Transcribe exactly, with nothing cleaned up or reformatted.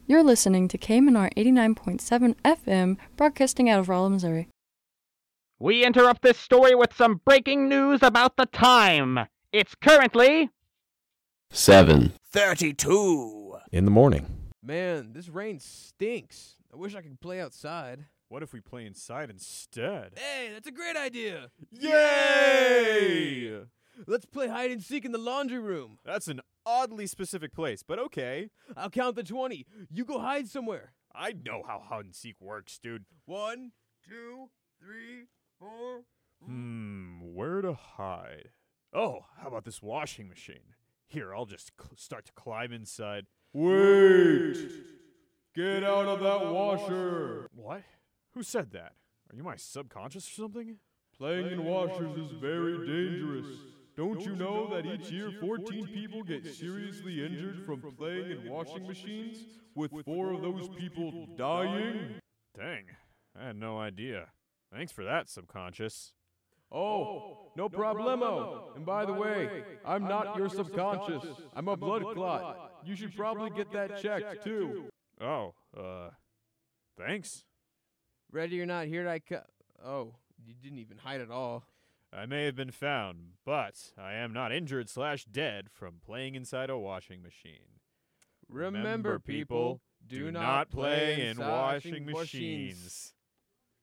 You're listening to K M N R eighty-nine point seven F M, broadcasting out of Rolla, Missouri. We interrupt this story with some breaking news about the time. It's currently... seven thirty-two in the morning. Man, this rain stinks. I wish I could play outside. What if we play inside instead? Hey, that's a great idea. Yay! Let's play hide and seek in the laundry room. That's an oddly specific place, but okay. I'll count to twenty. You go hide somewhere. I know how hide and seek works, dude. One, two, three, four. Hmm, where to hide? Oh, how about this washing machine? Here, I'll just cl- start to climb inside. Wait! Get out of that washer! What? Who said that? Are you my subconscious or something? Playing in washers is very dangerous. Don't you know that each year fourteen people get seriously injured from playing in washing machines, with four of those people dying? Dang, I had no idea. Thanks for that, subconscious. Oh, no problemo. And by the way, I'm not your subconscious. I'm a blood clot. You should probably get that checked, too. Oh, uh, thanks. Ready or not, here I come. Oh, you didn't even hide at all. I may have been found, but I am not injured slash dead from playing inside a washing machine. Remember, people, do, do not not play play in in washing washing machines. machines.